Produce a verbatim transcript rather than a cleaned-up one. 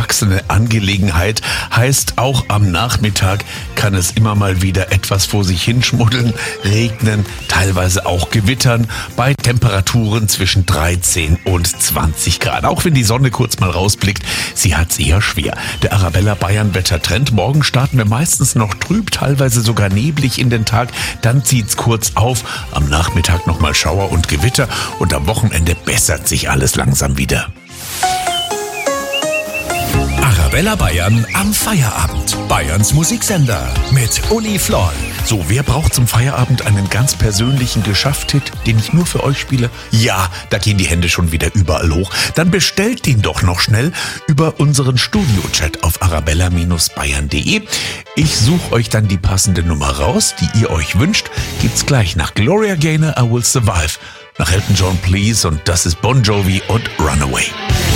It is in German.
durchwachsene Angelegenheit. Heißt, auch am Nachmittag kann es immer mal wieder etwas vor sich hinschmuddeln, regnen, teilweise auch gewittern, bei Temperaturen zwischen dreizehn und zwanzig Grad. Auch wenn die Sonne kurz mal rausblickt, sie hat's eher schwer. Der Arabella Bayern Wettertrend. Morgen starten wir meistens noch trüb, teilweise sogar neblig in den Tag. Dann zieht's kurz auf. Am Nachmittag nochmal Schauer und Gewitter. Und am Wochenende bessert sich alles langsam wieder. Arabella Bayern am Feierabend. Bayerns Musiksender mit Uli Floll. So, wer braucht zum Feierabend einen ganz persönlichen Geschäft-Hit, den ich nur für euch spiele? Ja, da gehen die Hände schon wieder überall hoch. Dann bestellt den doch noch schnell über unseren Studio-Chat auf arabella Bindestrich bayern punkt de. Ich suche euch dann die passende Nummer raus, die ihr euch wünscht. Gibt's gleich nach Gloria Gaynor, I Will Survive. Nach Elton John, Please, und das ist Bon Jovi und Runaway.